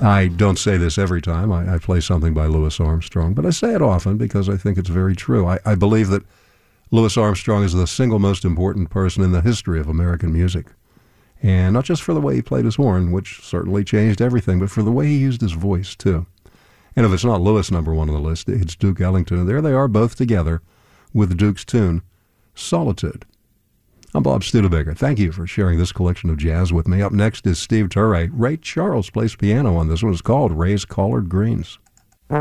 I don't say this every time I play something by Louis Armstrong, but I say it often because I think it's very true. I believe that Louis Armstrong is the single most important person in the history of American music. And not just for the way he played his horn, which certainly changed everything, but for the way he used his voice, too. And if it's not Louis number one on the list, it's Duke Ellington. And there they are both together with Duke's tune, Solitude. I'm Bob Studebaker. Thank you for sharing this collection of jazz with me. Up next is Steve Turre. Ray Charles plays piano on this one. It's called Ray's Collard Greens.